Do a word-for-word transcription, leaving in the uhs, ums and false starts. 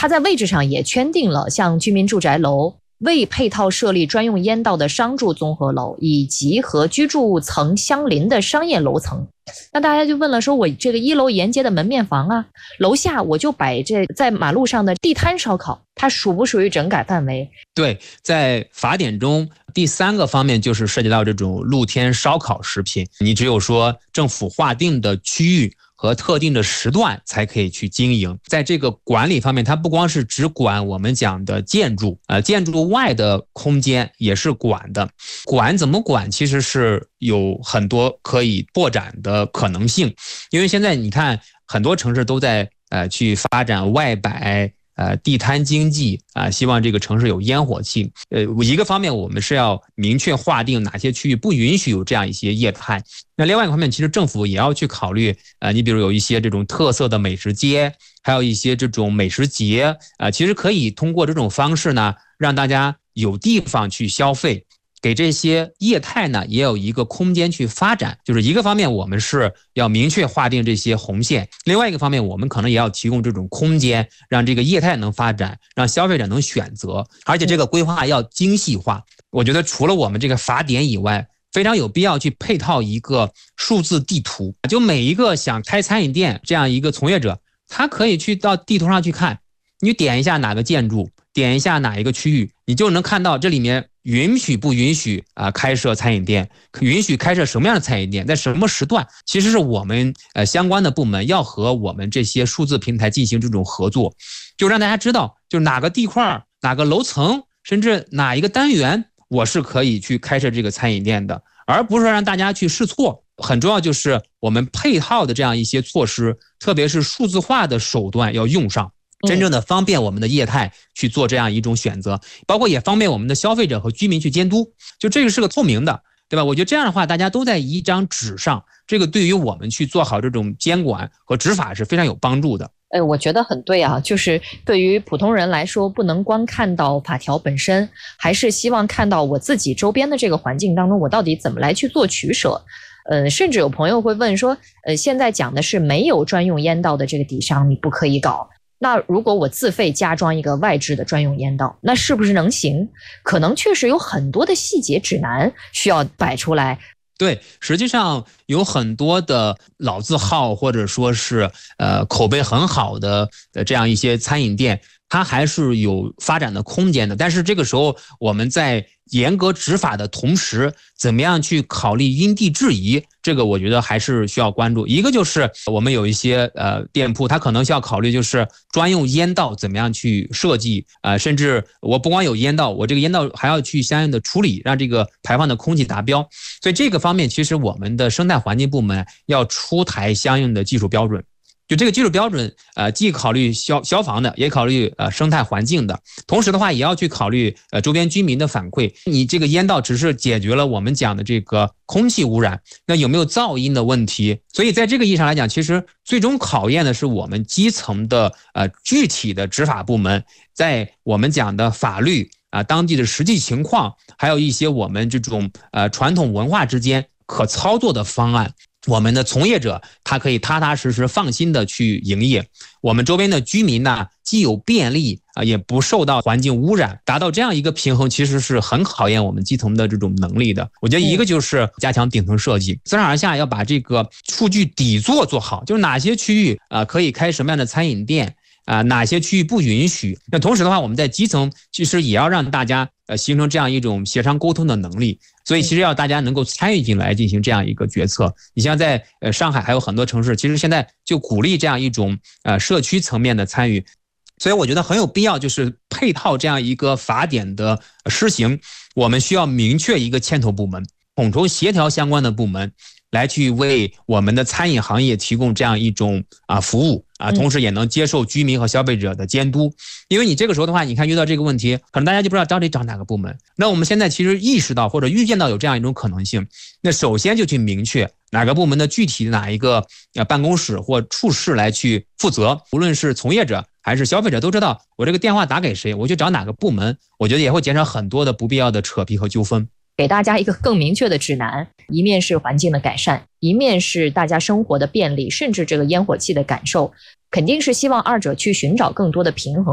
它在位置上也圈定了像居民住宅楼、未配套设立专用烟道的商住综合楼，以及和居住层相邻的商业楼层。那大家就问了，说我这个一楼沿街的门面房啊，楼下我就摆这在马路上的地摊烧烤，它属不属于整改范围？ 对，在法典中第三个方面就是涉及到这种露天烧烤食品，你只有说政府划定的区域和特定的时段才可以去经营。在这个管理方面，它不光是只管我们讲的建筑，呃，建筑外的空间也是管的。管怎么管，其实是有很多可以拓展的可能性。因为现在你看，很多城市都在呃去发展外摆。呃，地摊经济啊、呃，希望这个城市有烟火气。呃，一个方面我们是要明确划定哪些区域不允许有这样一些业态。那另外一个方面，其实政府也要去考虑，呃，你比如有一些这种特色的美食街，还有一些这种美食节，呃，其实可以通过这种方式呢，让大家有地方去消费。给这些业态呢也有一个空间去发展，就是一个方面我们是要明确划定这些红线，另外一个方面我们可能也要提供这种空间，让这个业态能发展，让消费者能选择，而且这个规划要精细化。我觉得除了我们这个法典以外，非常有必要去配套一个数字地图，就每一个想开餐饮店这样一个从业者，他可以去到地图上去看，你点一下哪个建筑，点一下哪一个区域，你就能看到这里面允许不允许啊、呃、开设餐饮店，允许开设什么样的餐饮店，在什么时段，其实是我们呃相关的部门要和我们这些数字平台进行这种合作，就让大家知道，就哪个地块、哪个楼层，甚至哪一个单元，我是可以去开设这个餐饮店的，而不是让大家去试错。很重要就是我们配套的这样一些措施，特别是数字化的手段要用上。真正的方便我们的业态去做这样一种选择，包括也方便我们的消费者和居民去监督，就这个是个透明的，对吧？我觉得这样的话，大家都在一张纸上，这个对于我们去做好这种监管和执法是非常有帮助的。 呃，我觉得很对啊，就是对于普通人来说，不能光看到法条本身，还是希望看到我自己周边的这个环境当中，我到底怎么来去做取舍。呃，甚至有朋友会问说，呃，现在讲的是没有专用烟道的这个底商，你不可以搞。那如果我自费加装一个外置的专用烟道，那是不是能行？可能确实有很多的细节指南需要摆出来。 对，实际上有很多的老字号或者说是呃口碑很好的呃这样一些餐饮店，它还是有发展的空间的。但是这个时候我们在严格执法的同时，怎么样去考虑因地制宜，这个我觉得还是需要关注。一个就是我们有一些呃店铺，它可能需要考虑就是专用烟道怎么样去设计，呃，甚至我不光有烟道，我这个烟道还要去相应的处理，让这个排放的空气达标。所以这个方面，其实我们的生态环境部门要出台相应的技术标准。就这个技术标准，呃，既考虑消消防的，也考虑呃生态环境的，同时的话也要去考虑呃周边居民的反馈。你这个烟道只是解决了我们讲的这个空气污染，那有没有噪音的问题？所以在这个意义上来讲，其实最终考验的是我们基层的呃具体的执法部门，在我们讲的法律啊、呃、当地的实际情况，还有一些我们这种呃传统文化之间可操作的方案。我们的从业者他可以踏踏实实放心的去营业，我们周边的居民呢既有便利啊，也不受到环境污染，达到这样一个平衡，其实是很考验我们基层的这种能力的。我觉得一个就是加强顶层设计，自上而下要把这个数据底座做好，就是哪些区域啊可以开什么样的餐饮店啊，哪些区域不允许。那同时的话，我们在基层其实也要让大家呃形成这样一种协商沟通的能力。所以其实要大家能够参与进来进行这样一个决策。你像在呃上海还有很多城市，其实现在就鼓励这样一种呃社区层面的参与。所以我觉得很有必要，就是配套这样一个法典的施行，我们需要明确一个牵头部门，统筹协调相关的部门，来去为我们的餐饮行业提供这样一种啊服务啊，同时也能接受居民和消费者的监督。因为你这个时候的话，你看遇到这个问题，可能大家就不知道到底找哪个部门。那我们现在其实意识到或者预见到有这样一种可能性，那首先就去明确哪个部门的具体哪一个呃办公室或处室来去负责，无论是从业者还是消费者都知道我这个电话打给谁，我去找哪个部门，我觉得也会减少很多的不必要的扯皮和纠纷。 给大家一个更明确的指南，一面是环境的改善，一面是大家生活的便利，甚至这个烟火气的感受，肯定是希望二者去寻找更多的平衡。